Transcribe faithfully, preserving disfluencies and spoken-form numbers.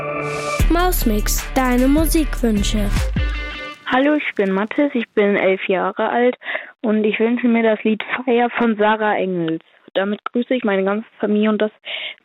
Mausmix, deine Musikwünsche. Hallo, ich bin Mathis, ich bin elf Jahre alt und ich wünsche mir das Lied Feier von Sarah Engels. Damit grüße ich meine ganze Familie und das